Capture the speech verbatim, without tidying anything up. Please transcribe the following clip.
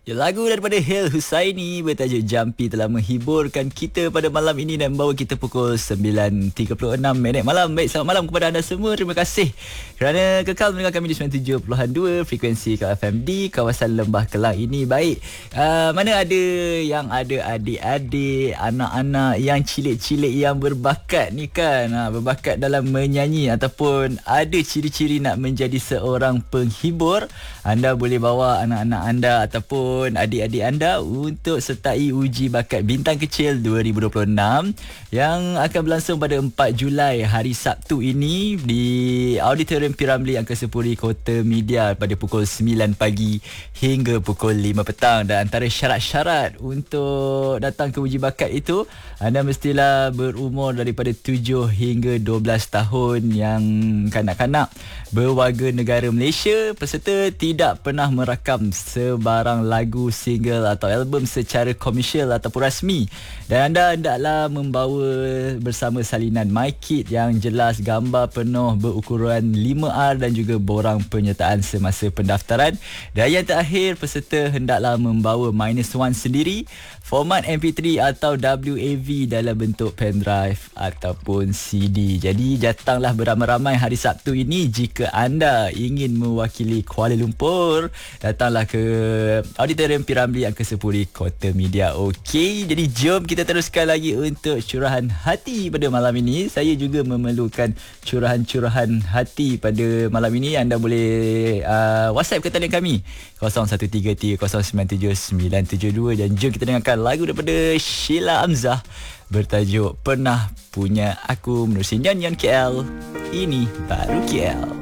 Ya, lagu daripada Hil Husaini bertajuk Jampi telah menghiburkan kita pada malam ini dan membawa kita pukul sembilan tiga puluh enam minit malam. Baik, selamat malam kepada anda semua. Terima kasih kerana kekal mendengar kami di sembilan puluh tujuh perpuluhan dua frekuensi K F M di kawasan Lembah Kelang ini. Baik, uh, mana ada yang ada adik-adik, anak-anak yang cilik-cilik yang berbakat ni kan, ha, berbakat dalam menyanyi ataupun ada ciri-ciri nak menjadi seorang penghibur, anda boleh bawa anak-anak anda ataupun adik-adik anda untuk sertai uji bakat bintang kecil dua ribu dua puluh enam yang akan berlangsung pada empat Julai hari Sabtu ini di Auditorium P. Ramlee Angkasa Puri Kota Media pada pukul sembilan pagi hingga pukul lima petang. Dan antara syarat-syarat untuk datang ke uji bakat itu, anda mestilah berumur daripada tujuh hingga dua belas tahun, yang kanak-kanak, berwarga negara Malaysia, peserta tidak pernah merakam sebarang lagu, single atau album secara komersial ataupun rasmi, dan anda hendaklah membawa bersama salinan mic kit yang jelas, gambar penuh berukuran lima R dan juga borang penyertaan semasa pendaftaran. Dan yang terakhir, peserta hendaklah membawa minus one sendiri, format M P three atau W A V dalam bentuk pendrive ataupun C D. Jadi datanglah beramai-ramai hari Sabtu ini jika anda ingin mewakili Kuala Lumpur. Datanglah ke Auditorium P. Ramlee Angkasa Puri Kota Media. Okey, jadi jom kita teruskan lagi untuk curahan hati pada malam ini. Saya juga memerlukan curahan-curahan hati pada malam ini. Anda boleh uh, WhatsApp ke talian kami kosong satu tiga tiga kosong sembilan tujuh sembilan tujuh dua, dan jom kita dengarkan lagu daripada Sheila Amzah bertajuk Pernah Punya Aku menerusi nyanyian K L. Ini baru K L.